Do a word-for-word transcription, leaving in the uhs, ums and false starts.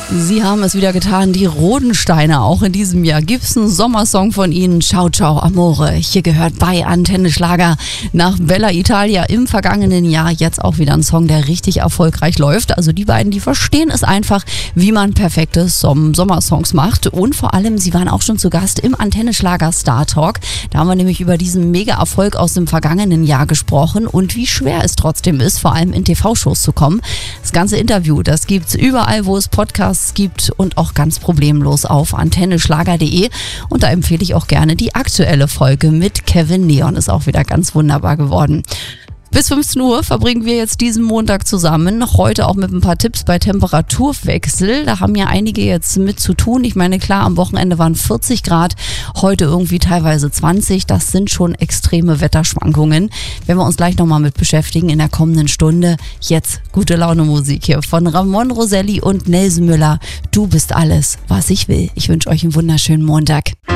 Sie haben es wieder getan, die Rodensteiner. Auch in diesem Jahr gibt's einen Sommersong von ihnen. Ciao, ciao, Amore. Hier gehört bei Antenne Schlager nach Bella Italia im vergangenen Jahr jetzt auch wieder ein Song, der richtig erfolgreich läuft. Also die beiden, die verstehen es einfach, wie man perfekte Som- Sommersongs macht. Und vor allem, sie waren auch schon zu Gast im Antenne Schlager Star Talk. Da haben wir nämlich über diesen Mega-Erfolg aus dem vergangenen Jahr gesprochen und wie schwer es trotzdem ist, vor allem in T V-Shows zu kommen. Das ganze Interview, das gibt's überall, wo es Podcasts gibt und auch ganz problemlos auf antenne schlager punkt de. Und da empfehle ich auch gerne die aktuelle Folge mit Kevin Neon. Ist auch wieder ganz wunderbar geworden. Bis fünfzehn Uhr verbringen wir jetzt diesen Montag zusammen. Heute auch mit ein paar Tipps bei Temperaturwechsel. Da haben ja einige jetzt mit zu tun. Ich meine, klar, am Wochenende waren vierzig Grad, heute irgendwie teilweise zwanzig. Das sind schon extreme Wetterschwankungen. Werden wir uns gleich nochmal mit beschäftigen in der kommenden Stunde. Jetzt gute Laune Musik hier von Ramon Roselli und Nelson Müller. Du bist alles, was ich will. Ich wünsche euch einen wunderschönen Montag.